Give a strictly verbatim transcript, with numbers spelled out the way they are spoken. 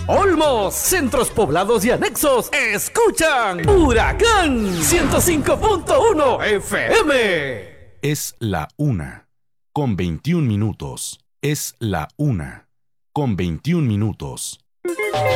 Olmos, centros poblados y anexos, escuchan Huracán ciento cinco punto uno F M. Es la una, con veintiún minutos. Es la una, con veintiún minutos.